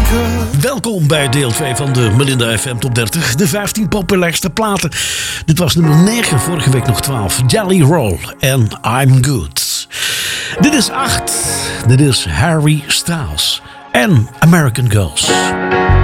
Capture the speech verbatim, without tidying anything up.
Welkom bij deel twee van de Melinda F M Top dertig. De vijftien populairste platen. Dit was nummer negen, vorige week nog twaalf. Jelly Roll en I'm Good. Dit is acht. Dit is Harry Styles en American Girls.